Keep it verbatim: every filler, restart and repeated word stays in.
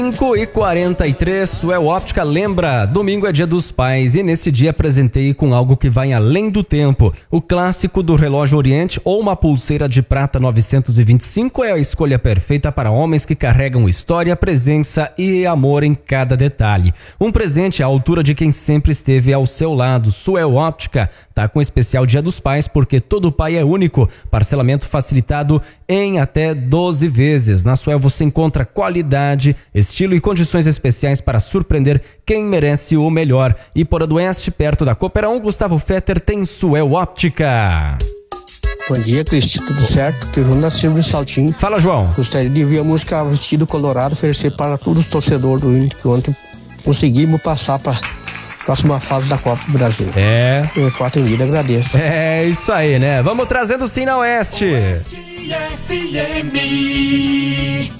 cinco e quarenta e três, Suel Óptica lembra, domingo é dia dos pais e nesse dia apresentei com algo que vai além do tempo. O clássico do relógio Oriente ou uma pulseira de prata novecentos e vinte e cinco é a escolha perfeita para homens que carregam história, presença e amor em cada detalhe. Um presente à altura de quem sempre esteve ao seu lado. Suel Óptica tá com especial dia dos pais porque todo pai é único. Parcelamento facilitado em até doze vezes. Na Suel você encontra qualidade, estilo e condições especiais para surpreender quem merece o melhor. E por Oeste, perto da Cooperão, Gustavo Fetter tem Suel Óptica. Bom dia, Cristi, tudo certo? Que o João da Silva em Saltinho. Fala, João. Gostaria de ouvir a música Vestido Colorado, oferecer para todos os torcedores do Inter, que ontem conseguimos passar para a próxima fase da Copa do Brasil. É. Eu, quatro em vida, agradeço. É isso aí, né? Vamos trazendo sim na Oeste. Oeste F M.